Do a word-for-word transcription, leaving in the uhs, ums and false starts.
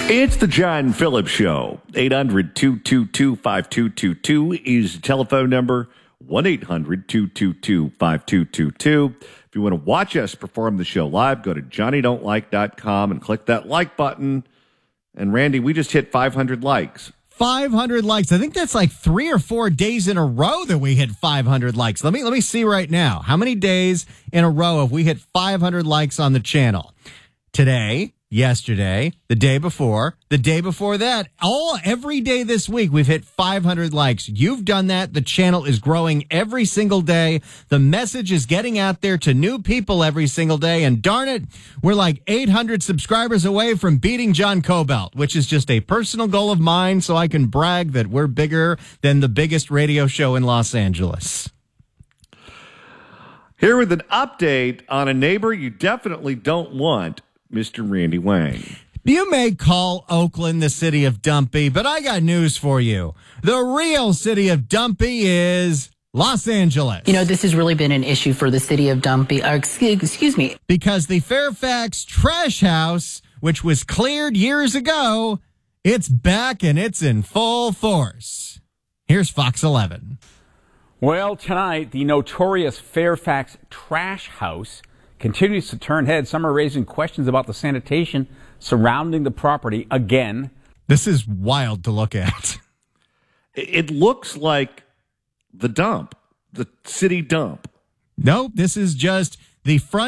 It's the John Phillips Show. eight hundred, two two two, five two two two is the telephone number. one eight hundred, two two two, five two two two. If you want to watch us perform the show live, go to johnny don't like dot com and click that like button. And Randy, we just hit five hundred likes. five hundred likes. I think that's like three or four days in a row that we hit five hundred likes. Let me let me see right now. How many days in a row have we hit five hundred likes on the channel? Today, yesterday, the day before, the day before that, all every day this week, we've hit five hundred likes. You've done that. The channel is growing every single day. The message is getting out there to new people every single day. And darn it, we're like eight hundred subscribers away from beating John Cobelt, which is just a personal goal of mine, so I can brag that we're bigger than the biggest radio show in Los Angeles. Here with an update on a neighbor you definitely don't want, Mister Randy Wang. You may call Oakland the city of Dumpy, but I got news for you. The real city of Dumpy is Los Angeles. You know, this has really been an issue for the city of Dumpy. Uh, excuse, excuse me. Because the Fairfax trash house, which was cleared years ago, it's back and it's in full force. Here's Fox eleven. Well, tonight, the notorious Fairfax trash house continues to turn heads. Some are raising questions about the sanitation surrounding the property again. This is wild to look at. It looks like the dump, the city dump. Nope, this is just the front